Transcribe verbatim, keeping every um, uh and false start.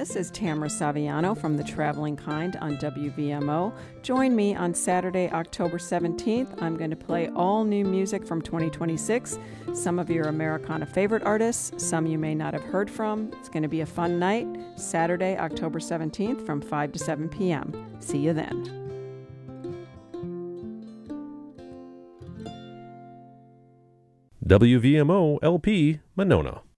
This is Tamara Saviano from The Traveling Kind on W V M O. Join me on Saturday, October seventeenth. I'm going to play all new music from twenty twenty-six, some of your Americana favorite artists, some you may not have heard from. It's going to be a fun night, Saturday, October seventeenth from five to seven p.m. See you then. W V M O L P Monona.